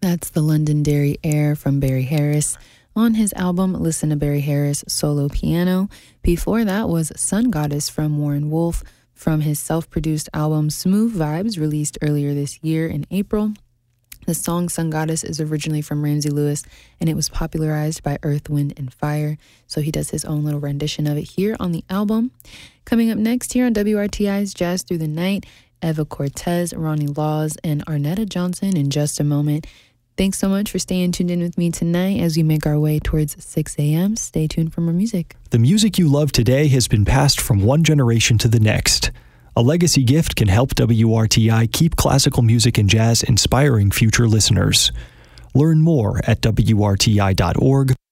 That's the Londonderry Air from Barry Harris on his album Listen to Barry Harris Solo Piano. Before that was Sun Goddess from Warren Wolf from his self-produced album Smooth Vibes, released earlier this year in April. The song Sun Goddess is originally from Ramsey Lewis, and it was popularized by Earth, Wind, and Fire. So he does his own little rendition of it here on the album. Coming up next here on WRTI's Jazz Through the Night, Eva Cortez, Ronnie Laws, and Arnetta Johnson in just a moment. Thanks so much for staying tuned in with me tonight as we make our way towards 6 a.m. Stay tuned for more music. The music you love today has been passed from one generation to the next. A legacy gift can help WRTI keep classical music and jazz inspiring future listeners. Learn more at WRTI.org.